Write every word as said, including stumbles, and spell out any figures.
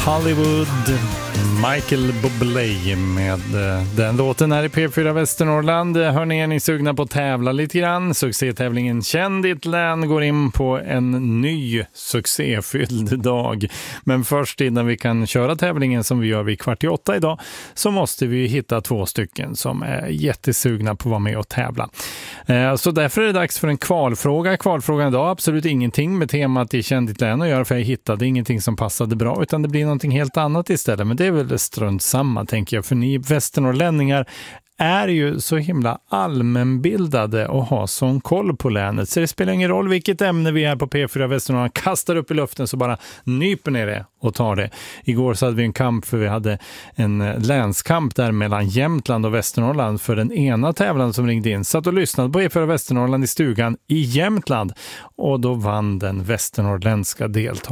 Hollywood, Michael Bublé med den låten här i P fyra Västernorrland. Hör ni, är ni sugna på att tävla lite grann? Succétävlingen Känn ditt län går in på en ny succéfylld dag. Men först innan vi kan köra tävlingen som vi gör vid kvart i åtta idag så måste vi hitta två stycken som är jättesugna på att vara med och tävla. Så därför är det dags för en kvalfråga. Kvalfrågan idag, absolut ingenting med temat i Känn ditt län att göra, för jag hittade ingenting som passade bra, utan det blir någonting helt annat istället. Men det är väl strunt samma, tänker jag, för ni västernorrlänningar är ju så himla allmänbildade och har sån koll på länet. Så det spelar ingen roll vilket ämne vi är på P fyra Västernorrland kastar upp i luften, så bara nyper ner det och tar det. Igår så hade vi en kamp, för vi hade en länskamp där mellan Jämtland och Västernorrland för den ena tävlanden som ringde in. Satt och lyssnade på P fyra Västernorrland i stugan i Jämtland, och då vann den västernorrländska deltagaren.